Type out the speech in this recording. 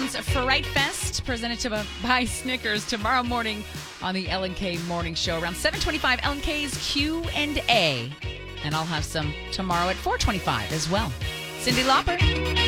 Friends Fright Fest, presented by Snickers, tomorrow morning on the Ellen K Morning Show around 7:25. Ellen K's Q&A, and I'll have some tomorrow at 4:25 as well. Cyndi Lauper.